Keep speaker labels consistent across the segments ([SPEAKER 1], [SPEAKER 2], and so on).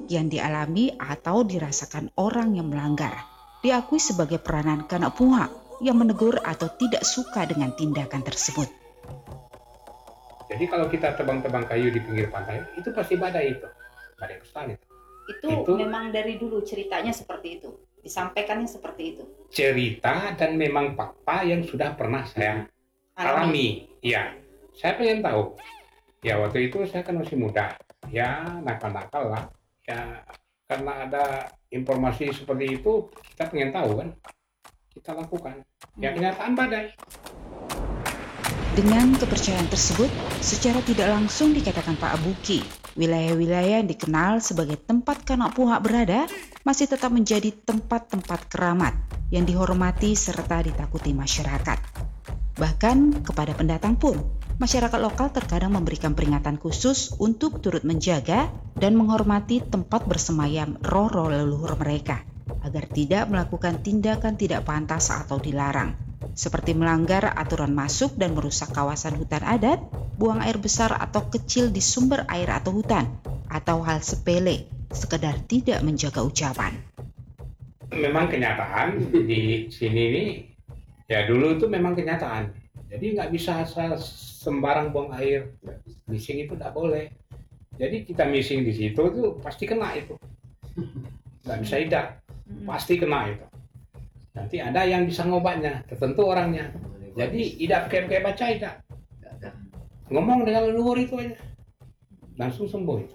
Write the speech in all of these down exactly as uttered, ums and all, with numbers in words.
[SPEAKER 1] yang dialami atau dirasakan orang yang melanggar. Diakui sebagai peranan Kanak Puha yang menegur atau tidak suka dengan tindakan tersebut.
[SPEAKER 2] Jadi kalau kita tebang-tebang kayu di pinggir pantai, itu pasti badai itu. Badai besar itu.
[SPEAKER 3] Itu, itu memang dari dulu ceritanya seperti itu. Disampaikannya seperti itu.
[SPEAKER 2] Cerita dan memang fakta yang sudah pernah saya alami. alami. Ya, saya pengen tahu. Ya waktu itu saya kan masih muda. Ya nakal-nakal lah. Ya karena ada informasi seperti itu, kita pengen tahu kan. Kita lakukan. Ya kenyataan badai.
[SPEAKER 1] Dengan kepercayaan tersebut, secara tidak langsung dikatakan Pak Abuki, wilayah-wilayah yang dikenal sebagai tempat Kanak Puha berada masih tetap menjadi tempat-tempat keramat yang dihormati serta ditakuti masyarakat. Bahkan kepada pendatang pun, masyarakat lokal terkadang memberikan peringatan khusus untuk turut menjaga dan menghormati tempat bersemayam roh-roh leluhur mereka, agar tidak melakukan tindakan tidak pantas atau dilarang, seperti melanggar aturan masuk dan merusak kawasan hutan adat, buang air besar atau kecil di sumber air atau hutan, atau hal sepele, sekedar tidak menjaga ucapan.
[SPEAKER 2] Memang kenyataan di sini ini, ya dulu itu memang kenyataan. Jadi nggak bisa asal sembarang buang air, missing itu nggak boleh. Jadi kita missing di situ tuh pasti kena itu, nggak bisa tidak, pasti kena itu. Nanti ada yang bisa ngobatnya, tertentu orangnya. Jadi tidak kayak baca tidak. Ngomong dengan leluhur itu aja, langsung sembuh itu.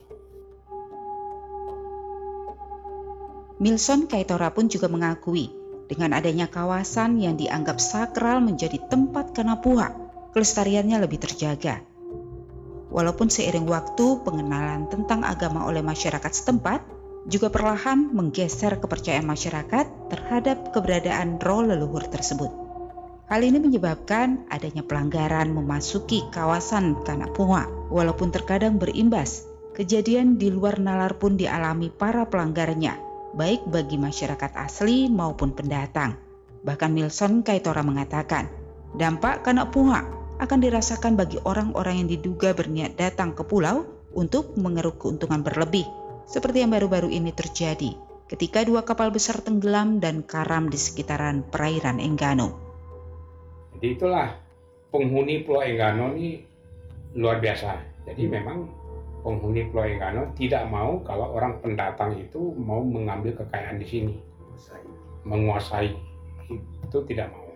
[SPEAKER 1] Milson Kaitora pun juga mengakui, dengan adanya kawasan yang dianggap sakral menjadi tempat Kanak Puha, kelestariannya lebih terjaga. Walaupun seiring waktu pengenalan tentang agama oleh masyarakat setempat, juga perlahan menggeser kepercayaan masyarakat terhadap keberadaan roh leluhur tersebut. Hal ini menyebabkan adanya pelanggaran memasuki kawasan Kanak Puha, walaupun terkadang berimbas. Kejadian di luar nalar pun dialami para pelanggarnya, baik bagi masyarakat asli maupun pendatang. Bahkan Milson Kaitora mengatakan, dampak Kanak Puha akan dirasakan bagi orang-orang yang diduga berniat datang ke pulau untuk mengeruk keuntungan berlebih, seperti yang baru-baru ini terjadi ketika dua kapal besar tenggelam dan karam di sekitaran perairan Enggano.
[SPEAKER 2] Jadi itulah penghuni Pulau Enggano ini luar biasa. Jadi memang penghuni Pulau Enggano tidak mau kalau orang pendatang itu mau mengambil kekayaan di sini, menguasai, itu tidak mau.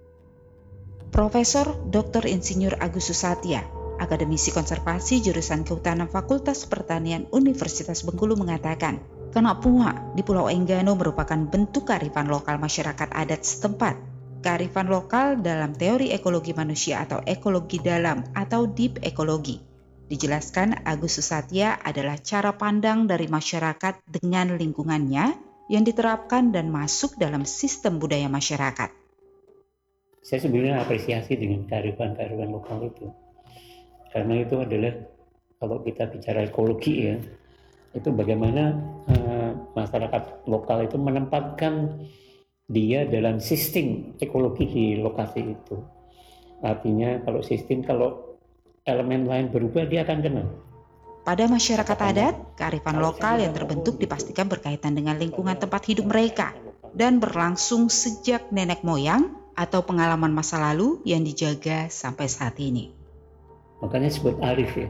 [SPEAKER 1] Profesor Doktor Insinyur Agus Susatya, akademisi konservasi jurusan Kehutanan Fakultas Pertanian Universitas Bengkulu mengatakan, Kanak Puha di Pulau Enggano merupakan bentuk kearifan lokal masyarakat adat setempat. Kearifan lokal dalam teori ekologi manusia atau ekologi dalam atau deep ekologi. Dijelaskan Agus Susatya adalah cara pandang dari masyarakat dengan lingkungannya yang diterapkan dan masuk dalam sistem budaya masyarakat.
[SPEAKER 4] Saya sebenarnya apresiasi dengan kearifan-kearifan lokal itu. Karena itu adalah, kalau kita bicara ekologi ya, itu bagaimana uh, masyarakat lokal itu menempatkan dia dalam sistem ekologi di lokasi itu. Artinya kalau sistem, kalau elemen lain berubah, dia akan kena.
[SPEAKER 1] Pada masyarakat adat, kearifan lokal yang terbentuk dipastikan berkaitan dengan lingkungan tempat hidup mereka dan berlangsung sejak nenek moyang atau pengalaman masa lalu yang dijaga sampai saat ini.
[SPEAKER 4] Makanya disebut arif ya.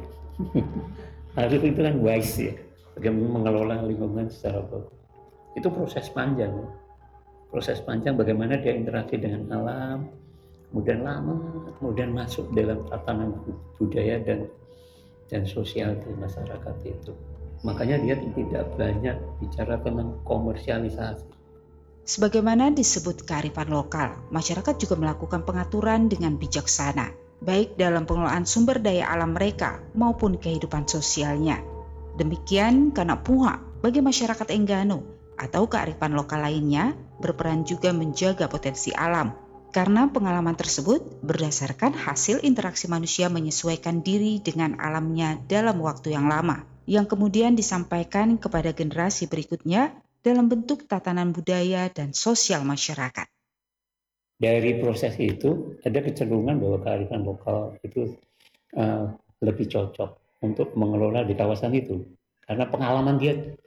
[SPEAKER 4] Arif itu kan wise ya, bagaimana mengelola lingkungan secara bagus. Itu proses panjang. Proses panjang bagaimana dia interaksi dengan alam, kemudian lama, kemudian masuk dalam tatanan budaya dan dan sosial di masyarakat itu. Makanya dia tidak banyak bicara tentang komersialisasi.
[SPEAKER 1] Sebagaimana disebut kearifan lokal, masyarakat juga melakukan pengaturan dengan bijaksana, baik dalam pengelolaan sumber daya alam mereka maupun kehidupan sosialnya. Demikian Kanak Puha bagi masyarakat Enggano atau kearifan lokal lainnya berperan juga menjaga potensi alam, karena pengalaman tersebut berdasarkan hasil interaksi manusia menyesuaikan diri dengan alamnya dalam waktu yang lama, yang kemudian disampaikan kepada generasi berikutnya dalam bentuk tatanan budaya dan sosial masyarakat.
[SPEAKER 4] Dari proses itu ada kecenderungan bahwa kearifan lokal itu uh, lebih cocok untuk mengelola di kawasan itu, karena pengalaman dia